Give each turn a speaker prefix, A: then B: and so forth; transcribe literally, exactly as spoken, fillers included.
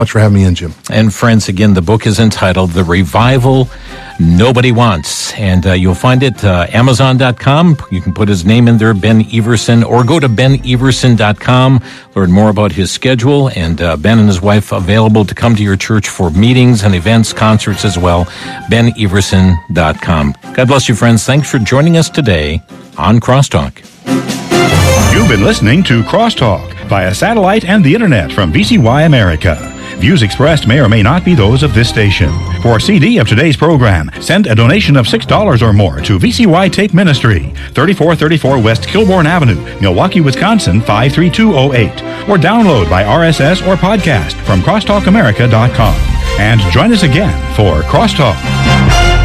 A: Much for having me in, Jim.
B: And friends, again, the book is entitled The Revival Nobody Wants, and uh, you'll find it uh, amazon dot com. You can put his name in there, Ben Everson, or go to ben everson dot com, learn more about his schedule, and uh, Ben and his wife available to come to your church for meetings and events, concerts as well, ben everson dot com. God bless you, friends. Thanks for joining us today on Crosstalk.
C: You've been listening to Crosstalk via satellite and the internet from V C Y America. Views expressed may or may not be those of this station. For a C D of today's program, send a donation of six dollars or more to V C Y Tape Ministry, thirty-four thirty-four West Kilbourne Avenue, Milwaukee, Wisconsin, five three two oh eight. Or download by R S S or podcast from crosstalk america dot com. And join us again for Crosstalk.